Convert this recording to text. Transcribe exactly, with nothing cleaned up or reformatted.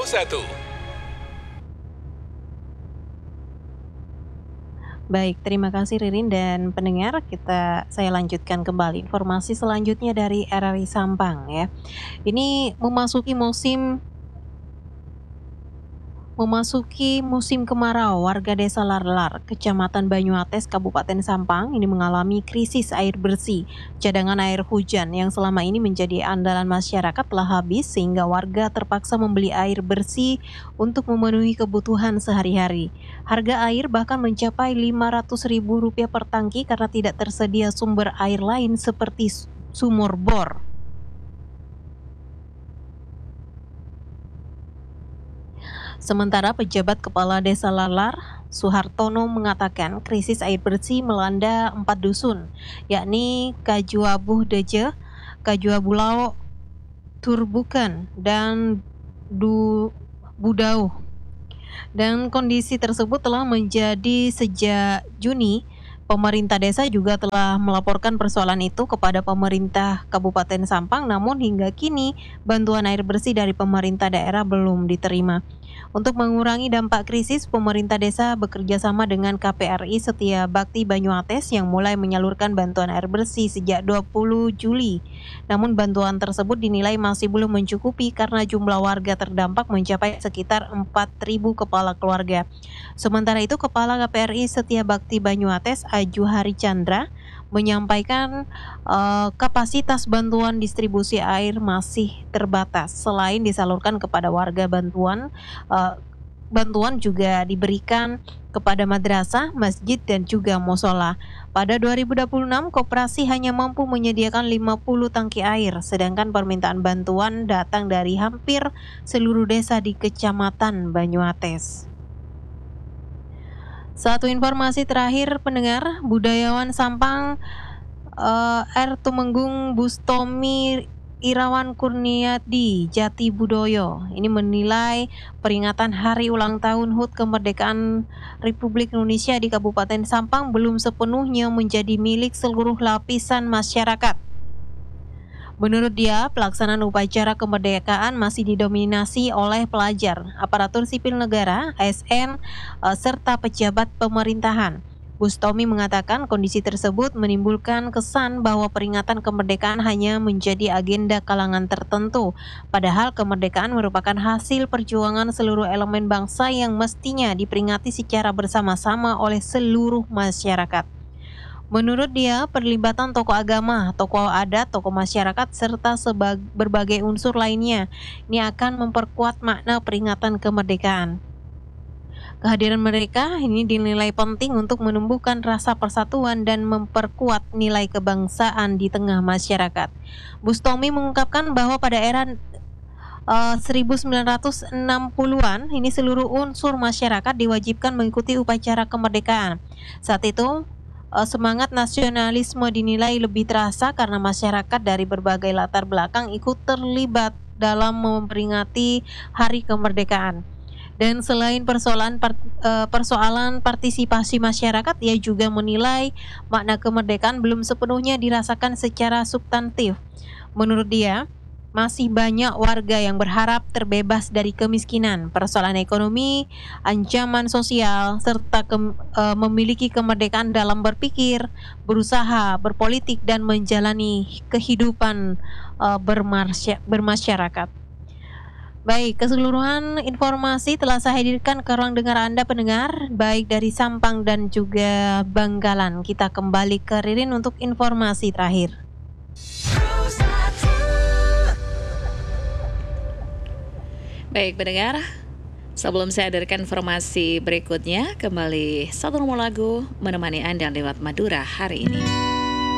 satu. Baik, terima kasih Ririn dan pendengar. Kita saya lanjutkan kembali informasi selanjutnya dari R R I Sampang ya. Ini memasuki musim Memasuki musim kemarau, warga Desa Larlar, Kecamatan Banyuates, Kabupaten Sampang ini mengalami krisis air bersih. Cadangan air hujan yang selama ini menjadi andalan masyarakat telah habis sehingga warga terpaksa membeli air bersih untuk memenuhi kebutuhan sehari-hari. Harga air bahkan mencapai lima ratus ribu rupiah per tangki karena tidak tersedia sumber air lain seperti sumur bor. Sementara pejabat Kepala Desa Lalar, Suhartono mengatakan krisis air bersih melanda empat dusun, yakni Kajuabuh Deje, Kajuabuh Lao, Turbukan, dan Du Budauh. Dan kondisi tersebut telah menjadi sejak Juni. Pemerintah desa juga telah melaporkan persoalan itu kepada pemerintah Kabupaten Sampang, namun hingga kini bantuan air bersih dari pemerintah daerah belum diterima. Untuk mengurangi dampak krisis, pemerintah desa bekerja sama dengan K P R I Setia Bakti Banyuates yang mulai menyalurkan bantuan air bersih sejak dua puluh Juli. Namun bantuan tersebut dinilai masih belum mencukupi karena jumlah warga terdampak mencapai sekitar empat ribu kepala keluarga. Sementara itu, Kepala K P R I Setia Bakti Banyuates, Aju Hari Chandra, menyampaikan uh, kapasitas bantuan distribusi air masih terbatas. Selain disalurkan kepada warga, bantuan uh, bantuan juga diberikan kepada madrasah, masjid, dan juga musola. Pada dua ribu dua puluh enam, koperasi hanya mampu menyediakan lima puluh tangki air, sedangkan permintaan bantuan datang dari hampir seluruh desa di Kecamatan Banyuates. Satu informasi terakhir pendengar, budayawan Sampang uh, R. Tumenggung Bustomi Irawan Kurniadi Jati Budoyo ini menilai peringatan hari ulang tahun H U T Kemerdekaan Republik Indonesia di Kabupaten Sampang belum sepenuhnya menjadi milik seluruh lapisan masyarakat. Menurut dia, pelaksanaan upacara kemerdekaan masih didominasi oleh pelajar, aparatur sipil negara, A S N, serta pejabat pemerintahan. Bustomi mengatakan kondisi tersebut menimbulkan kesan bahwa peringatan kemerdekaan hanya menjadi agenda kalangan tertentu, padahal kemerdekaan merupakan hasil perjuangan seluruh elemen bangsa yang mestinya diperingati secara bersama-sama oleh seluruh masyarakat. Menurut dia, perlibatan tokoh agama, tokoh adat, tokoh masyarakat, serta sebag- berbagai unsur lainnya ini akan memperkuat makna peringatan kemerdekaan. Kehadiran mereka ini dinilai penting untuk menumbuhkan rasa persatuan dan memperkuat nilai kebangsaan di tengah masyarakat. Bustomi mengungkapkan bahwa pada era uh, seribu sembilan ratus enam puluhan ini seluruh unsur masyarakat diwajibkan mengikuti upacara kemerdekaan. Saat itu semangat nasionalisme dinilai lebih terasa karena masyarakat dari berbagai latar belakang ikut terlibat dalam memperingati hari kemerdekaan. Dan selain persoalan persoalan partisipasi masyarakat, ia juga menilai makna kemerdekaan belum sepenuhnya dirasakan secara substantif. Menurut dia, masih banyak warga yang berharap terbebas dari kemiskinan, persoalan ekonomi, ancaman sosial, serta ke, e, memiliki kemerdekaan dalam berpikir, berusaha, berpolitik, dan menjalani kehidupan e, bermasy- bermasyarakat. Baik, keseluruhan informasi telah saya hadirkan ke ruang dengar Anda pendengar, baik dari Sampang dan juga Bangkalan. Kita kembali ke Ririn untuk informasi terakhir. Baik pendengar, sebelum saya hadirkan informasi berikutnya, kembali satu nomor lagu menemani Anda lewat Madura hari ini.